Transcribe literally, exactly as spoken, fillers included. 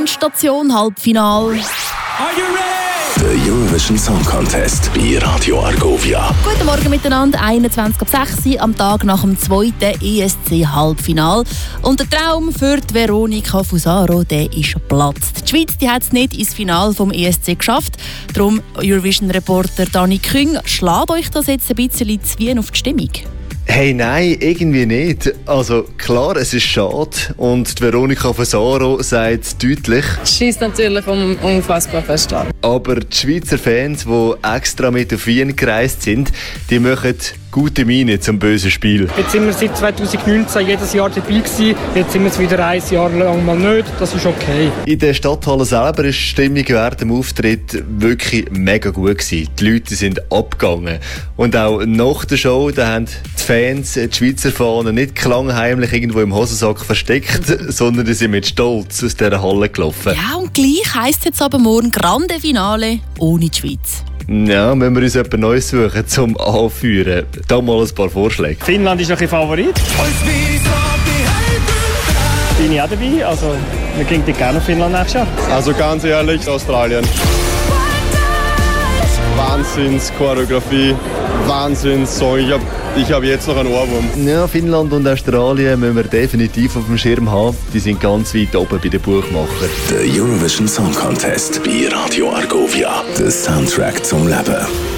Station Halbfinale. Are you ready? Der Eurovision Song Contest bei Radio Argovia. Guten Morgen miteinander, einundzwanzig ab sechs am Tag nach dem zweiten E S C-Halbfinal. Und der Traum für die Veronika Fusaro, der ist geplatzt. Die Schweiz die hat es nicht ins Finale vom E S C geschafft. Darum Eurovision-Reporter Dani Küng, schlägt euch das jetzt ein bisschen zu wien auf die Stimmung? Hey, nein, irgendwie nicht. Also klar, es ist schade und die Veronika Fusaro sagt es deutlich. Es schießt natürlich um, unfassbar fest an. Aber die Schweizer Fans, die extra mit auf Wien gereist sind, die machen gute Miene zum bösen Spiel. Jetzt sind wir seit zweitausendneunzehn jedes Jahr dabei gewesen. Jetzt sind wir es wieder ein Jahr lang mal nicht. Das ist okay. In der Stadthalle selber war die Stimmung während dem Auftritt wirklich mega gut gewesen. Die Leute sind abgegangen. Und auch nach der Show, da haben die Fans die Schweizer Fahnen nicht klangheimlich irgendwo im Hosensack versteckt, sondern die sind mit Stolz aus dieser Halle gelaufen. Ja, und gleich heisst es jetzt aber morgen Grande Finale ohne die Schweiz. Ja, müssen wir uns etwas Neues suchen zum Anführen. Da mal ein paar Vorschläge. Finnland ist noch ein Favorit. Bin ich auch dabei. Also, wir gehen gerne auf Finnland nächstes Jahr. Also ganz ehrlich, Australien. Wahnsinns-Choreografie, Wahnsinns-Song. Ich habe ich hab jetzt noch einen Ohrwurm. Ja, Finnland und Australien müssen wir definitiv auf dem Schirm haben. Die sind ganz weit oben bei den Buchmachern. Der Eurovision Song Contest bei Radio Argovia. Der Soundtrack zum Leben.